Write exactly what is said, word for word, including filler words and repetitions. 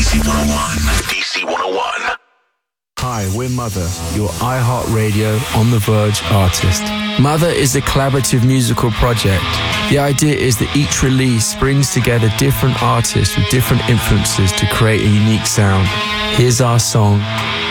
C one oh one. D C one oh one. Hi, we're Mother, your iHeartRadio On The Verge artist. Mother is a collaborative musical project. The idea is that each release brings together different artists with different influences to create a unique sound. Here's our song,